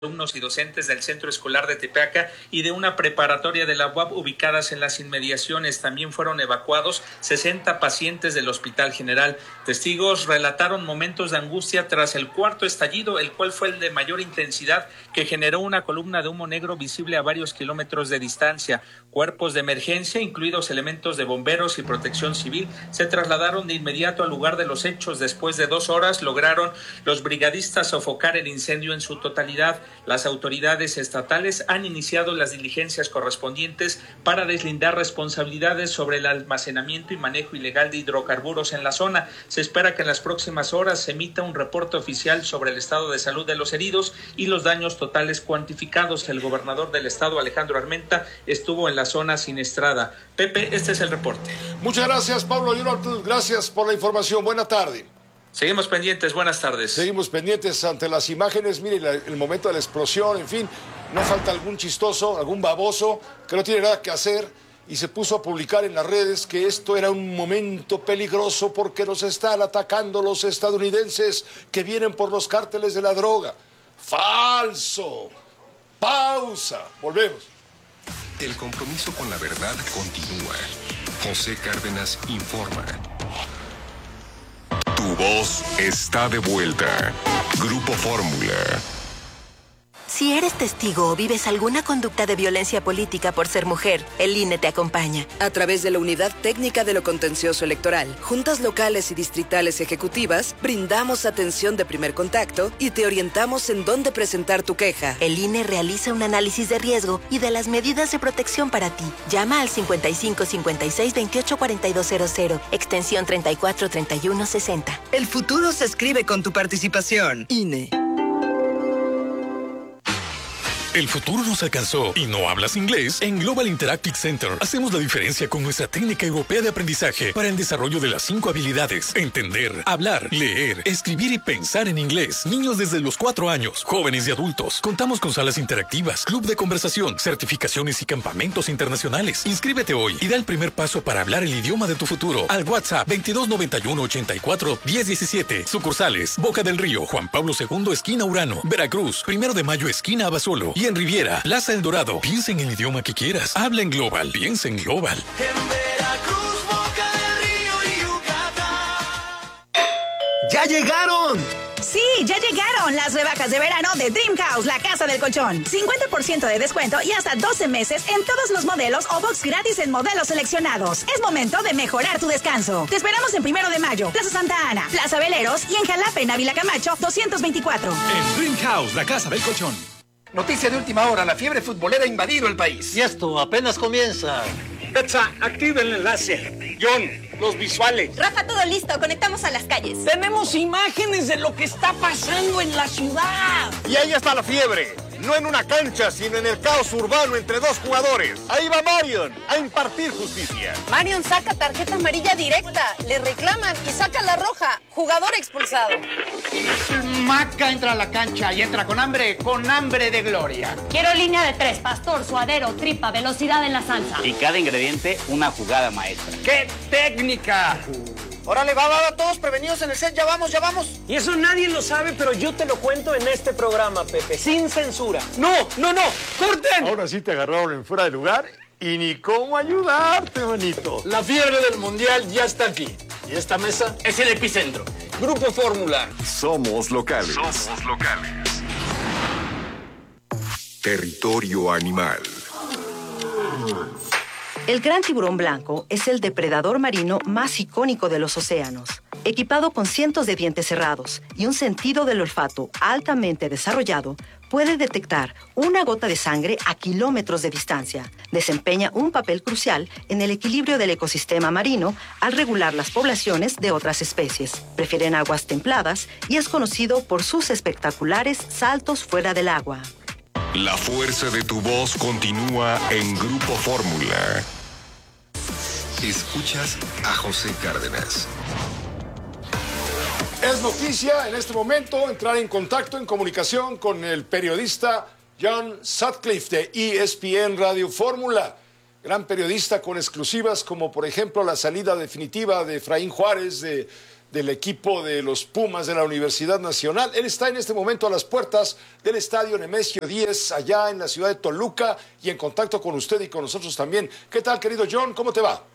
alumnos y docentes del centro escolar de Tepeaca y de una preparatoria de la UAP ubicadas en las inmediaciones. También fueron evacuados 60 pacientes del Hospital General. Testigos relataron momentos de angustia tras el cuarto estallido, el cual fue el de mayor intensidad, que generó una columna de humo negro visible a varios kilómetros de distancia. Cuerpos de emergencia, incluidos elementos de bomberos y protección civil, se trasladaron de inmediato al lugar de los hechos. Después de 2 horas lograron los brigadistas sofocar el incendio en su totalidad. Las autoridades estatales han iniciado las diligencias correspondientes para deslindar responsabilidades sobre el almacenamiento y manejo ilegal de hidrocarburos en la zona. Se espera que en las próximas horas se emita un reporte oficial sobre el estado de salud de los heridos y los daños totales cuantificados. El gobernador del estado, Alejandro Armenta, estuvo en la zona siniestrada. Pepe, este es el reporte. Muchas gracias, Pablo Jonathan. Gracias por la información. Buena tarde. Seguimos pendientes, buenas tardes. Seguimos pendientes ante las imágenes, mire el momento de la explosión, en fin, no falta algún chistoso, algún baboso que no tiene nada que hacer y se puso a publicar en las redes que esto era un momento peligroso porque nos están atacando los estadounidenses que vienen por los cárteles de la droga. ¡Falso! Pausa, volvemos. El compromiso con la verdad continúa. José Cárdenas informa. Tu voz está de vuelta. Grupo Fórmula. Si eres testigo o vives alguna conducta de violencia política por ser mujer, el INE te acompaña. A través de la Unidad Técnica de lo Contencioso Electoral, juntas locales y distritales ejecutivas, brindamos atención de primer contacto y te orientamos en dónde presentar tu queja. El INE realiza un análisis de riesgo y de las medidas de protección para ti. Llama al 55 56 28 4200, extensión 34 31 60. El futuro se escribe con tu participación. INE. El futuro nos alcanzó y no hablas inglés. En Global Interactive Center hacemos la diferencia con nuestra técnica europea de aprendizaje para el desarrollo de las 5 habilidades: entender, hablar, leer, escribir y pensar en inglés. Niños desde los 4 años, jóvenes y adultos. Contamos con salas interactivas, club de conversación, certificaciones y campamentos internacionales. Inscríbete hoy y da el primer paso para hablar el idioma de tu futuro al WhatsApp 2291 84 1017. Sucursales: Boca del Río, Juan Pablo II, esquina Urano, Veracruz, 1 de Mayo, esquina Abasolo. Y en Riviera, Plaza El Dorado. Piensa en el idioma que quieras. Habla en Global. Piensa en Global. En Veracruz, Boca del Río y Yucatán. ¡Ya llegaron! Sí, ya llegaron las rebajas de verano de Dream House, la casa del colchón. 50% de descuento y hasta 12 meses en todos los modelos o box gratis en modelos seleccionados. Es momento de mejorar tu descanso. Te esperamos en 1 de Mayo, Plaza Santa Ana, Plaza Veleros y en Jalapa, en Ávila Camacho, 224. En Dream House, la casa del colchón. Noticia de última hora, la fiebre futbolera ha invadido el país. Y esto apenas comienza. Betsa, activa el enlace. John, los visuales. Rafa, todo listo, conectamos a las calles. Tenemos imágenes de lo que está pasando en la ciudad. Y ahí está la fiebre. No en una cancha, sino en el caos urbano entre 2 jugadores. Ahí va Marion a impartir justicia. Marion saca tarjeta amarilla directa, le reclaman y saca la roja. Jugador expulsado. Maca entra a la cancha y entra con hambre de gloria. Quiero línea de 3, pastor, suadero, tripa, velocidad en la salsa. Y cada ingrediente una jugada maestra. ¡Qué técnica! Órale, va, todos prevenidos en el set, ya vamos. Y eso nadie lo sabe, pero yo te lo cuento en este programa, Pepe, sin censura. ¡No! ¡Corten! Ahora sí te agarraron en fuera de lugar y ni cómo ayudarte, manito. La fiebre del mundial ya está aquí. Y esta mesa es el epicentro. Grupo Fórmula. Somos locales. Territorio animal. El gran tiburón blanco es el depredador marino más icónico de los océanos. Equipado con cientos de dientes cerrados y un sentido del olfato altamente desarrollado, puede detectar una gota de sangre a kilómetros de distancia. Desempeña un papel crucial en el equilibrio del ecosistema marino al regular las poblaciones de otras especies. Prefieren aguas templadas y es conocido por sus espectaculares saltos fuera del agua. La fuerza de tu voz continúa en Grupo Fórmula. Escuchas a José Cárdenas. Es noticia en este momento entrar en contacto, en comunicación con el periodista John Sutcliffe de ESPN Radio Fórmula. Gran periodista con exclusivas como por ejemplo la salida definitiva de Efraín Juárez de del equipo de los Pumas de la Universidad Nacional. Él está en este momento a las puertas del estadio Nemesio 10, allá en la ciudad de Toluca, y en contacto con usted y con nosotros también. ¿Qué tal, querido John? ¿Cómo te va?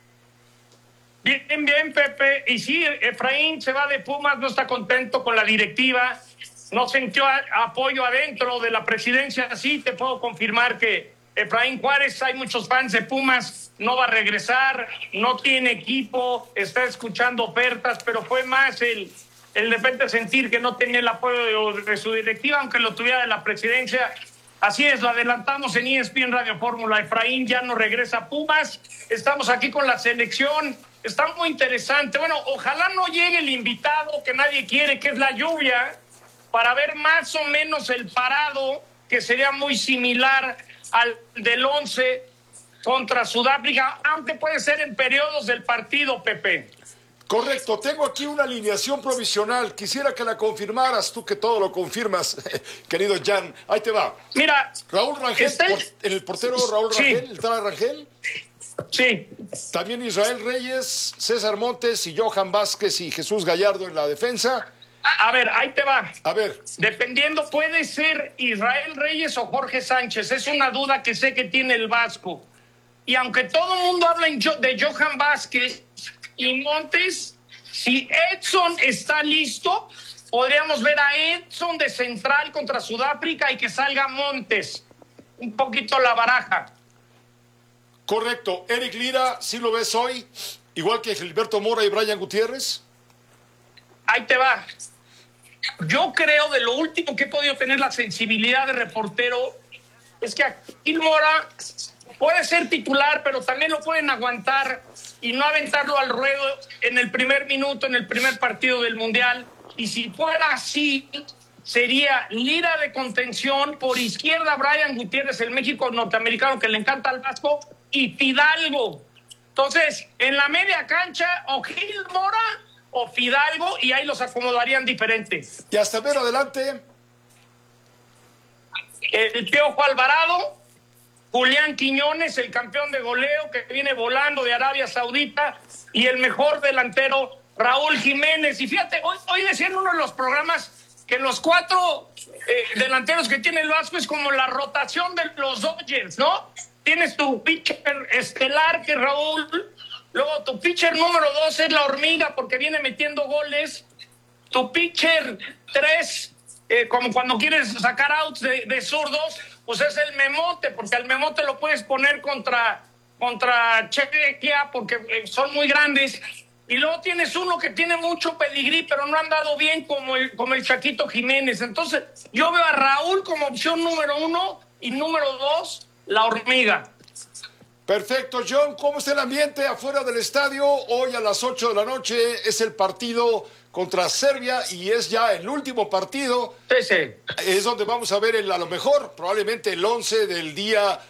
Bien, bien, Pepe. Y sí, Efraín se va de Pumas, no está contento con la directiva, no sintió apoyo adentro de la presidencia. Sí, te puedo confirmar que Efraín Juárez, hay muchos fans de Pumas, no va a regresar, no tiene equipo, está escuchando ofertas, pero fue más el de repente sentir que no tenía el apoyo de su directiva, aunque lo tuviera de la presidencia. Así es, lo adelantamos en ESPN Radio Fórmula. Efraín ya no regresa a Pumas, estamos aquí con la selección, está muy interesante. Bueno, ojalá no llegue el invitado que nadie quiere, que es la lluvia, para ver más o menos el parado, que sería muy similar al del 11 contra Sudáfrica, aunque puede ser en periodos del partido, Pepe. Correcto, tengo aquí una alineación provisional. Quisiera que la confirmaras, tú que todo lo confirmas, querido Jan. Ahí te va. Mira, Raúl Rangel, el portero Raúl Rangel, sí. ¿el tal Rangel? Sí. También Israel Reyes, César Montes y Johan Vázquez y Jesús Gallardo en la defensa. A ver, ahí te va. A ver. Dependiendo, puede ser Israel Reyes o Jorge Sánchez. Es una duda que sé que tiene el Vasco. Y aunque todo el mundo habla de Johan Vázquez y Montes, si Edson está listo, podríamos ver a Edson de central contra Sudáfrica y que salga Montes. Un poquito la baraja. Correcto. Eric Lira, ¿sí lo ves hoy? Igual que Gilberto Mora y Brian Gutiérrez. Ahí te va. Yo creo, de lo último que he podido tener la sensibilidad de reportero, es que aquí Mora puede ser titular, pero también lo pueden aguantar y no aventarlo al ruedo en el primer minuto, en el primer partido del Mundial. Y si fuera así, sería Lira de contención, por izquierda Brian Gutiérrez, el México norteamericano que le encanta al Vasco, y Fidalgo. Entonces, en la media cancha, o Gil Mora o Fidalgo, y ahí los acomodarían diferentes. Y hasta ver adelante. El Piojo Alvarado, Julián Quiñones, el campeón de goleo que viene volando de Arabia Saudita, y el mejor delantero, Raúl Jiménez. Y fíjate, hoy decía en uno de los programas que los 4 delanteros que tiene el Vasco es como la rotación de los Dodgers, ¿no? Tienes tu pitcher estelar, que es Raúl. Luego tu pitcher número 2 es la Hormiga, porque viene metiendo goles. Tu pitcher 3, como cuando quieres sacar outs de zurdos, pues es el Memote, porque al Memote lo puedes poner contra Chequia, porque son muy grandes. Y luego tienes uno que tiene mucho pedigrí, pero no han dado bien, como el Chaquito Jiménez. Entonces, yo veo a Raúl como opción número 1 y número 2, la Hormiga. Perfecto, John. ¿Cómo está el ambiente afuera del estadio? Hoy a las 8 de la noche es el partido contra Serbia y es ya el último partido. Sí. Es donde vamos a ver a lo mejor, probablemente el 11 del día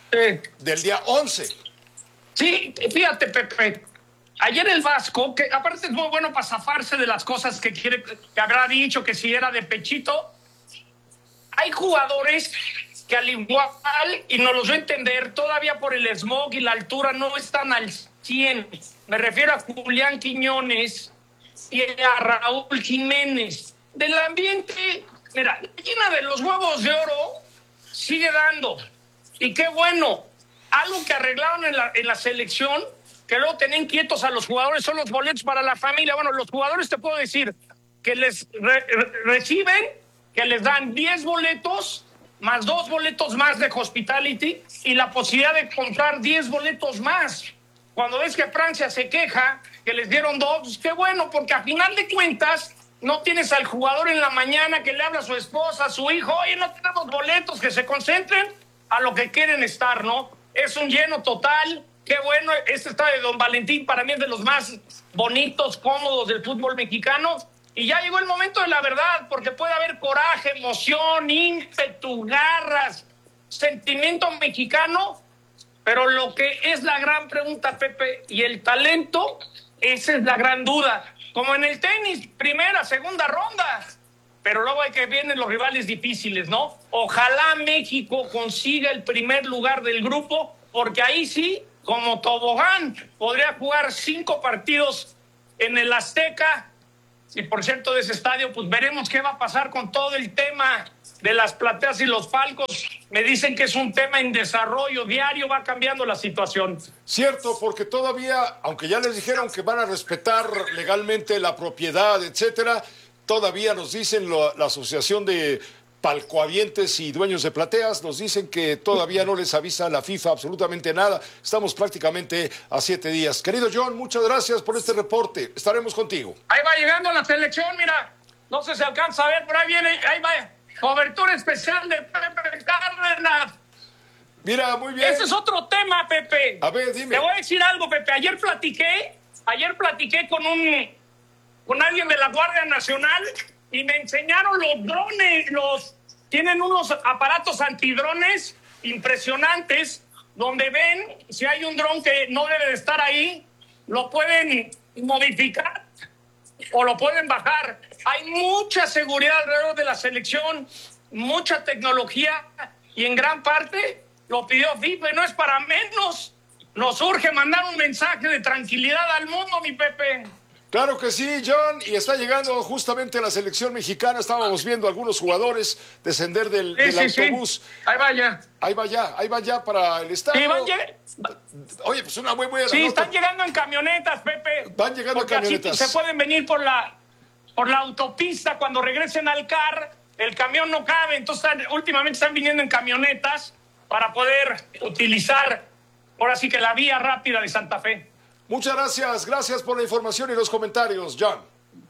11. Sí, fíjate, Pepe. Ayer el Vasco, que aparte es muy bueno para zafarse de las cosas que habrá dicho, que si era de pechito. Hay jugadores que al igual, y nos los voy a entender, todavía por el smog y la altura no están al 100. Me refiero a Julián Quiñones y a Raúl Jiménez. Del ambiente, mira, la gallina de los huevos de oro sigue dando. Y qué bueno. Algo que arreglaron en la selección, que luego tenían quietos a los jugadores, son los boletos para la familia. Bueno, los jugadores te puedo decir que les reciben, que les dan 10 boletos, más 2 boletos más de hospitality y la posibilidad de comprar 10 boletos más. Cuando ves que Francia se queja que les dieron 2, pues qué bueno, porque a final de cuentas no tienes al jugador en la mañana que le habla a su esposa, a su hijo, oye, no tenemos boletos, que se concentren a lo que quieren estar, ¿no? Es un lleno total. Qué bueno, este estadio de Don Valentín para mí es de los más bonitos, cómodos del fútbol mexicano. Y ya llegó el momento de la verdad, porque puede haber coraje, emoción, ímpetu, garras, sentimiento mexicano, pero lo que es la gran pregunta, Pepe, y el talento, esa es la gran duda. Como en el tenis, primera, segunda ronda, pero luego hay que vienen los rivales difíciles, ¿no? Ojalá México consiga el primer lugar del grupo, porque ahí sí, como tobogán, podría jugar 5 partidos en el Azteca y por cierto de ese estadio, pues veremos qué va a pasar con todo el tema de las plateas y los palcos. Me dicen que es un tema en desarrollo diario, va cambiando la situación. Cierto, porque todavía, aunque ya les dijeron que van a respetar legalmente la propiedad, etcétera, todavía nos dicen la Asociación de Palcohabientes y Dueños de Plateas, nos dicen que todavía no les avisa la FIFA absolutamente nada. Estamos prácticamente a 7 días. Querido John, muchas gracias por este reporte. Estaremos contigo. Ahí va llegando la selección, mira. No sé si alcanza a ver, pero ahí viene, ahí va. Cobertura especial de Pepe Cárdenas. Mira, muy bien. Ese es otro tema, Pepe. A ver, dime. Te voy a decir algo, Pepe. Ayer platiqué con alguien de la Guardia Nacional y me enseñaron los drones. Tienen unos aparatos antidrones impresionantes donde ven si hay un dron que no debe de estar ahí, lo pueden modificar o lo pueden bajar. Hay mucha seguridad alrededor de la selección, mucha tecnología y en gran parte lo pidió FIFA, no es para menos. Nos urge mandar un mensaje de tranquilidad al mundo, mi Pepe. Claro que sí, John, y está llegando justamente la selección mexicana. Estábamos viendo a algunos jugadores descender del autobús. Sí. Ahí va ya para el estadio. Sí, Oye, pues una muy buena Sí, nota. están llegando en camionetas, Pepe. Van llegando en camionetas. Así se pueden venir por la autopista cuando regresen al CAR. El camión no cabe, entonces últimamente están viniendo en camionetas para poder utilizar ahora sí que la vía rápida de Santa Fe. Muchas gracias por la información y los comentarios, John.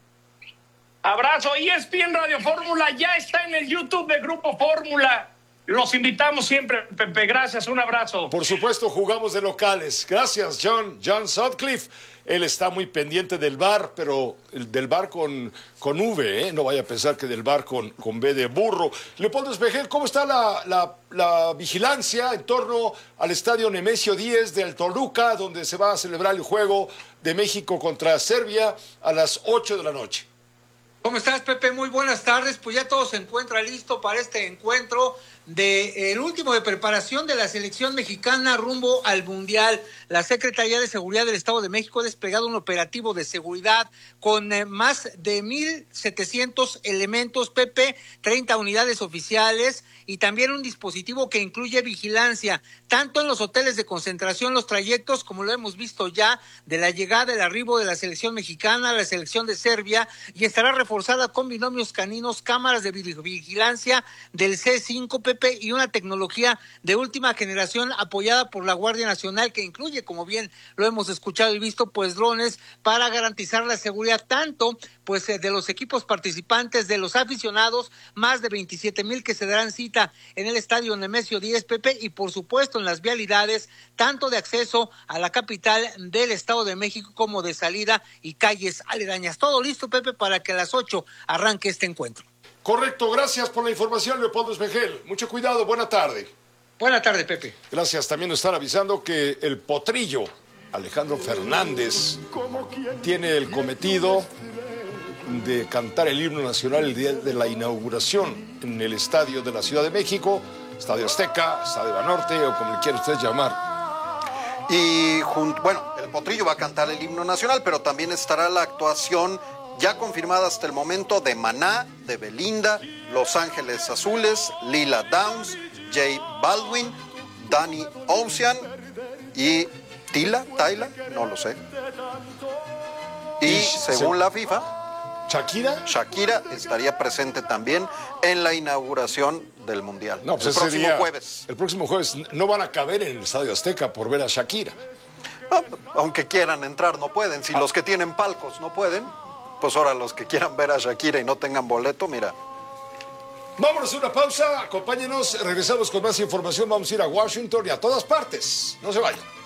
Abrazo. ESPN Radio Fórmula ya está en el YouTube de Grupo Fórmula. Los invitamos siempre, Pepe. Gracias, un abrazo. Por supuesto, jugamos de locales. Gracias, John Sutcliffe. Él está muy pendiente del VAR, pero del VAR con V, ¿eh? No vaya a pensar que del VAR con B de burro. Leopoldo Espejel, ¿cómo está la vigilancia en torno al estadio Nemesio 10 del Toluca, donde se va a celebrar el juego de México contra Serbia a las 8 de la noche? ¿Cómo estás, Pepe? Muy buenas tardes. Pues ya todo se encuentra listo para este encuentro el último de preparación de la selección mexicana rumbo al Mundial. La Secretaría de Seguridad del Estado de México ha desplegado un operativo de seguridad con más de 1,700 elementos, Pepe, 30 unidades oficiales y también un dispositivo que incluye vigilancia, tanto en los hoteles de concentración, los trayectos, como lo hemos visto ya, de la llegada, el arribo de la selección mexicana, la selección de Serbia, y estará reforzada con binomios caninos, cámaras de vigilancia del C5, Pepe, y una tecnología de última generación apoyada por la Guardia Nacional, que incluye, como bien lo hemos escuchado y visto, pues drones para garantizar la seguridad tanto pues de los equipos participantes, de los aficionados, más de 27,000 que se darán cita en el estadio Nemesio 10, Pepe, y por supuesto en las vialidades, tanto de acceso a la capital del Estado de México como de salida y calles aledañas. Todo listo, Pepe, para que a las 8 arranque este encuentro. Correcto, gracias por la información, Leopoldo Espejel. Mucho cuidado, buena tarde. Buena tarde, Pepe. Gracias, también nos están avisando que el potrillo Alejandro Fernández tiene el cometido de cantar el himno nacional el día de la inauguración en el estadio de la Ciudad de México, Estadio Azteca, Estadio Banorte o como le quieran ustedes llamar. Y bueno, el potrillo va a cantar el himno nacional, pero también estará la actuación ya confirmada hasta el momento de Maná, de Belinda, Los Ángeles Azules, Lila Downs, J Balvin, Danny Ocean y Tyla, no lo sé. Y según la FIFA, Shakira estaría presente también en la inauguración del Mundial. No, pues el próximo jueves. El próximo jueves no van a caber en el Estadio Azteca por ver a Shakira. No, aunque quieran entrar, no pueden. Si los que tienen palcos no pueden, pues ahora los que quieran ver a Shakira y no tengan boleto, mira. Vámonos a una pausa, acompáñenos, regresamos con más información, vamos a ir a Washington y a todas partes. No se vayan.